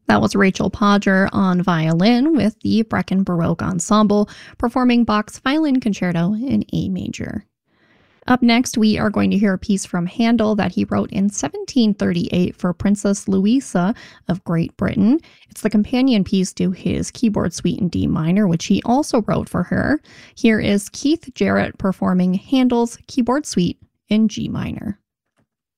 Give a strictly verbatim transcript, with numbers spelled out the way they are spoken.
That was Rachel Podger on violin with the Brecken Baroque Ensemble, performing Bach's Violin Concerto in A major. Up next, we are going to hear a piece from Handel that he wrote in seventeen thirty-eight for Princess Louisa of Great Britain. It's the companion piece to his keyboard suite in D minor, which he also wrote for her. Here is Keith Jarrett performing Handel's keyboard suite in G minor.